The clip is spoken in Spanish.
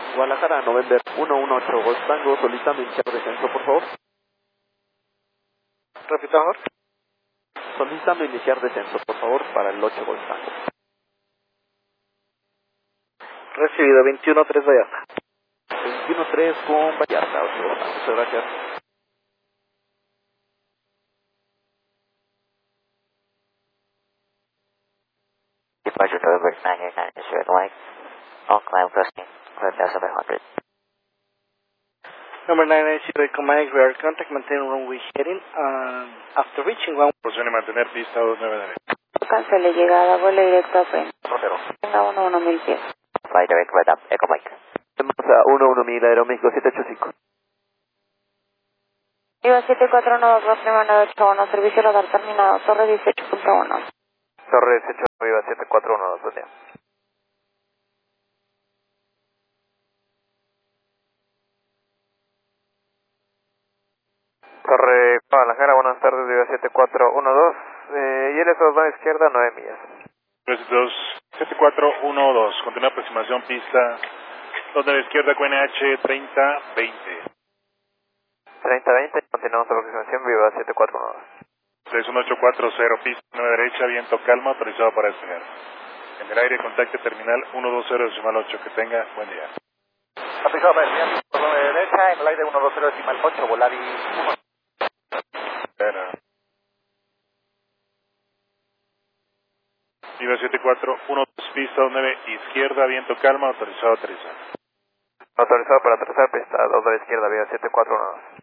Guadalajara, November 118 Golf Tango, solicitando iniciar descenso, por favor. Repita, Jorge. Solicitando iniciar descenso, por favor, para el 8 Golf Tango. Recibido, 21-3 Vallarta. 21-3 con Vallarta, 8 Golf Tango. Muchas gracias. Departure to Robert 989 is red light. All climb crossing, clear 700. Number 990, Command Rear Contact, maintain runway heading. After reaching one... Posición y mantener pista 29 derecha. Cancele llegada, vuelo directo a Pen. 1-0. Tenga 11.000 pies. Fly direct red up, Echo Mike. Tenemos a 11.000 Aeroméxico 785. Viva 7412, prima 981, servicio radar terminado, torre 18.1. Torre 18, Viva 7412, buen día. Torre Guadalajara, buenas tardes, Viva 7412. Y el eso va a izquierda, 9 millas. 7412, continúa aproximación pista 2 de la izquierda, QNH 3020. 3020, continuamos aproximación, Viva 7412. 61840, pista 9 derecha, viento calma, autorizado para despegar. En el aire, contacte terminal 120.8, que tenga buen día. Autorizado para despegar, por 9 derecha, en el aire 120.8, Volaris 1. Viva 7412, pista 9 izquierda, viento calma, autorizado a aterrizar. Autorizado para aterrizar, pista 2 de la izquierda, Viva 7412.